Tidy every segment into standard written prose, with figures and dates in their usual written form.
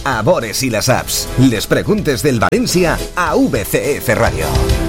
a Bores i les Apps. Les preguntes del València a VCF Radio.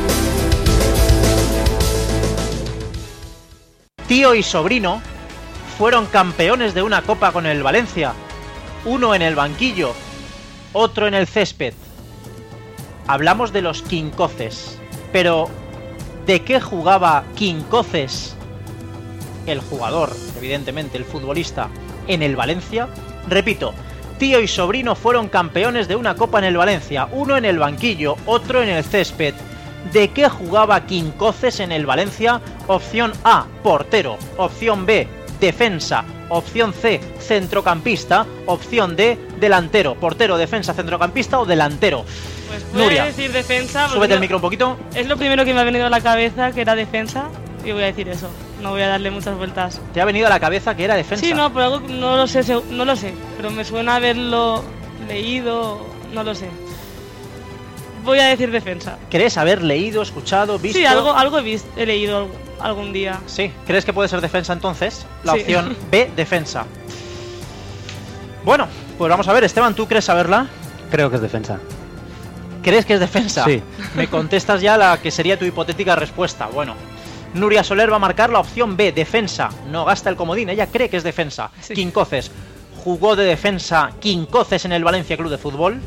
Tío y sobrino fueron campeones de una copa con el Valencia. Uno en el banquillo, otro en el césped. Hablamos de los Quincoces. Pero, ¿de qué jugaba Quincoces, el jugador, evidentemente el futbolista, en el Valencia? Repito, tío y sobrino fueron campeones de una copa en el Valencia. Uno en el banquillo, otro en el césped. ¿De qué jugaba Quincoces en el Valencia? Opción A, portero. Opción B, defensa. Opción C, centrocampista. Opción D, delantero. Portero, defensa, centrocampista o delantero. Pues voy Nuria, a decir defensa. súbete el micro un poquito. Es lo primero que me ha venido a la cabeza, que era defensa. Y voy a decir eso. No voy a darle muchas vueltas. ¿Te ha venido a la cabeza que era defensa? Sí, no, pero algo no lo sé. Pero me suena haberlo leído. No lo sé. Voy a decir defensa. ¿Crees haber leído, escuchado, visto? Sí, algo he leído algún día. Sí, ¿crees que puede ser defensa entonces? La Sí. opción B, defensa. Bueno, pues vamos a ver, Esteban, ¿tú crees saberla? Creo que es defensa. ¿Crees que es defensa? Sí. Me contestas ya la que sería tu hipotética respuesta. Bueno, Nuria Soler va a marcar la opción B, defensa. No gasta el comodín, ella cree que es defensa. Sí. Quincoces. ¿Jugó de defensa Quincoces en el Valencia Club de Fútbol?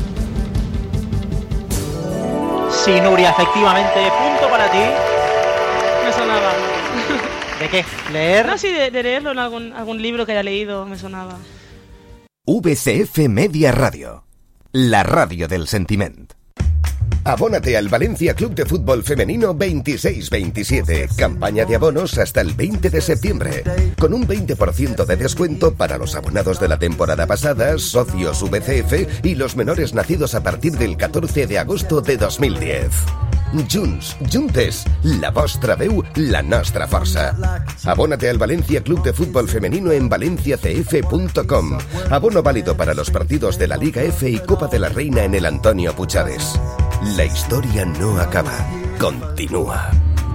Sí, Nuria, efectivamente. Punto para ti. Me sonaba. ¿De qué? ¿Leer? No, sí, de leerlo en algún libro que haya leído, me sonaba. VCF Media Radio, la radio del sentiment. Abónate al Valencia Club de Fútbol Femenino 26-27. Campaña de abonos hasta el 20 de septiembre. Con un 20% de descuento para los abonados de la temporada pasada, socios VCF y los menores nacidos a partir del 14 de agosto de 2010. Junts, juntes, la vostra veu, la nostra força. Abónate al Valencia Club de Fútbol Femenino en valenciacf.com. Abono válido para los partidos de la Liga F y Copa de la Reina en el Antonio Puchades. La historia no acaba, continúa.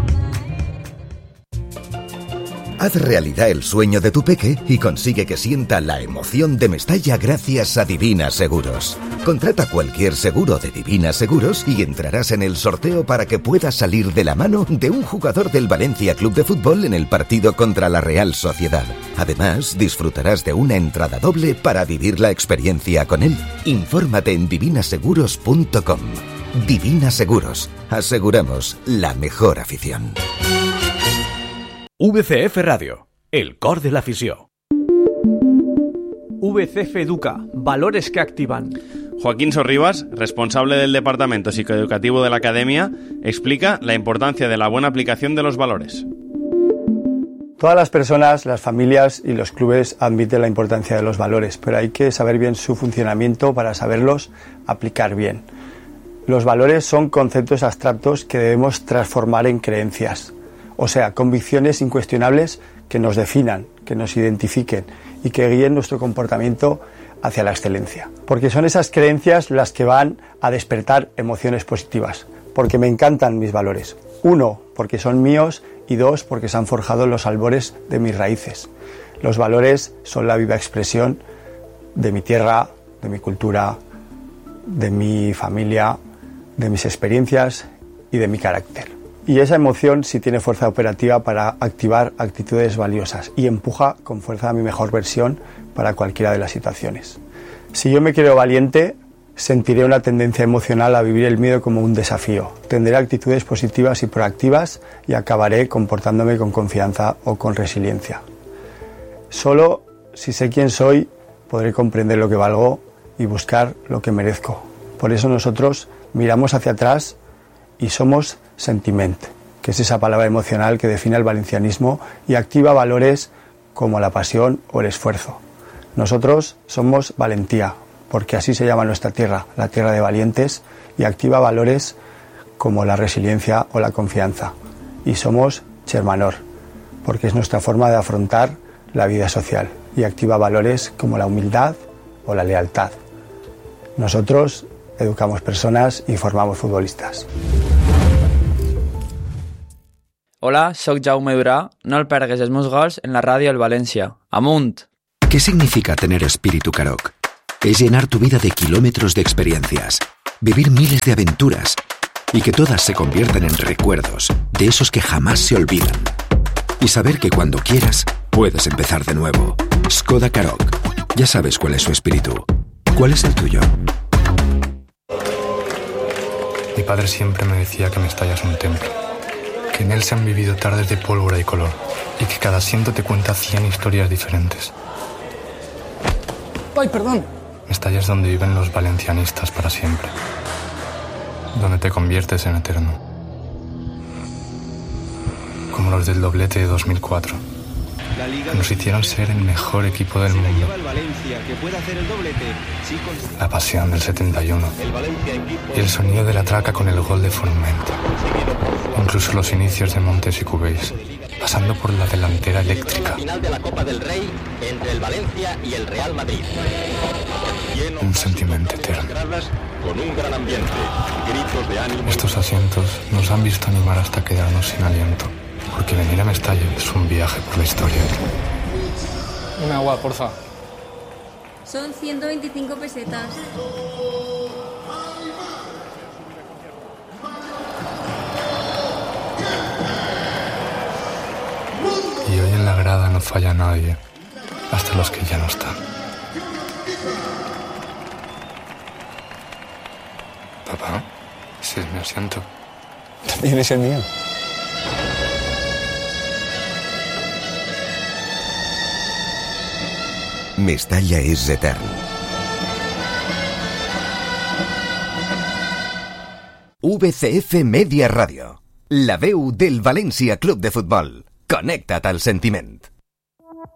Haz realidad el sueño de tu peque y consigue que sienta la emoción de Mestalla gracias a Divina Seguros. Contrata cualquier seguro de Divina Seguros y entrarás en el sorteo para que puedas salir de la mano de un jugador del Valencia Club de Fútbol en el partido contra la Real Sociedad. Además, disfrutarás de una entrada doble para vivir la experiencia con él. Infórmate en divinaseguros.com. Divina Seguros. Aseguramos la mejor afición. VCF Radio, el cor de l'afició. VCF Educa, valores que activan. Joaquín Sorribas, responsable del Departamento Psicoeducativo de la Academia, explica la importancia de la buena aplicación de los valores. Todas las personas, las familias y los clubes admiten la importancia de los valores, pero hay que saber bien su funcionamiento para saberlos aplicar bien. Los valores son conceptos abstractos que debemos transformar en creencias, o sea, convicciones incuestionables que nos definan, que nos identifiquen y que guíen nuestro comportamiento hacia la excelencia. Porque son esas creencias las que van a despertar emociones positivas, porque me encantan mis valores. 1, porque son míos, y 2, porque se han forjado en los albores de mis raíces. Los valores son la viva expresión de mi tierra, de mi cultura, de mi familia, de mis experiencias y de mi carácter. Y esa emoción sí tiene fuerza operativa para activar actitudes valiosas y empuja con fuerza a mi mejor versión para cualquiera de las situaciones. Si yo me creo valiente, sentiré una tendencia emocional a vivir el miedo como un desafío. Tendré actitudes positivas y proactivas y acabaré comportándome con confianza o con resiliencia. Solo si sé quién soy, podré comprender lo que valgo y buscar lo que merezco. Por eso nosotros miramos hacia atrás y somos sentiment, que es esa palabra emocional que define el valencianismo y activa valores como la pasión o el esfuerzo. Nosotros somos valentía, porque así se llama nuestra tierra, la tierra de valientes, y activa valores como la resiliencia o la confianza. Y somos Chermanor, porque es nuestra forma de afrontar la vida social, y activa valores como la humildad o la lealtad. Nosotros educamos personas y formamos futbolistas. Hola, soc Jaume Durà. No el pergues els meus gols en la ràdio al València. Amunt! ¿Qué significa tener espíritu Caroc? es llenar tu vida de kilómetros de experiencias, vivir miles de aventuras y que todas se conviertan en recuerdos de esos que jamás se olvidan. Y saber que cuando quieras, puedes empezar de nuevo. Skoda Karoq. Ya sabes cuál es su espíritu. ¿Cuál es el tuyo? Mi padre siempre me decía que Mestalla es un templo, que en él se han vivido tardes de pólvora y color, y que cada asiento te cuenta 100 historias diferentes. ¡Ay, perdón! Mestalla es donde viven los valencianistas para siempre, donde te conviertes en eterno. Como los del doblete de 2004, que nos hicieron ser el mejor equipo del mundo. La pasión del 71 y el sonido de la traca con el gol de Forment. Incluso los inicios de Montes y Cubéis, pasando por la delantera eléctrica. Final de la Copa del Rey entre el Valencia y el Real Madrid. Un sentimiento eterno. Con un gran ambiente, gritos de ánimo. Estos asientos nos han visto animar hasta quedarnos sin aliento, porque venir a Mestalla es un viaje por la historia. Un agua, porfa. Son 125 pesetas. Y hoy en la grada no falla nadie, hasta los que ya no están. Papá, ese es mi asiento. También es el mío. Mestalla és etern. VCF Media Radio, la veu del València Club de Futbol. Connecta't al sentiment.